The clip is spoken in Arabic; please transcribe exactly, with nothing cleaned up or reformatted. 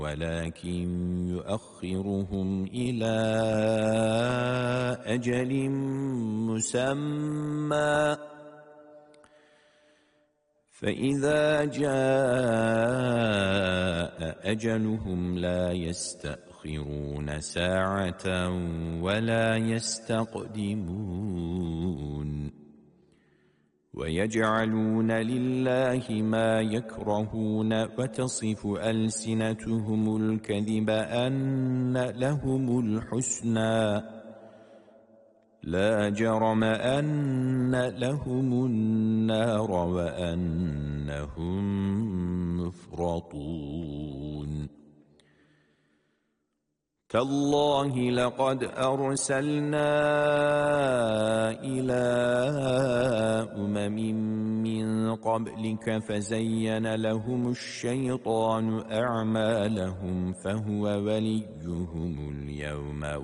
ولكن يؤخرهم إلى أجل مسمى فإذا جاء أجلهم لا يستأخرون ساعة ولا يستقدمون ويجعلون لله ما يكرهون وتصف ألسنتهم الكذب أن لهم الحسنى لا جرم أن لهم النار وأنهم مفرطون تالله لقد أرسلنا إلى أمم من قبلك فزين لهم الشيطان أعمالهم فهو وليهم اليوم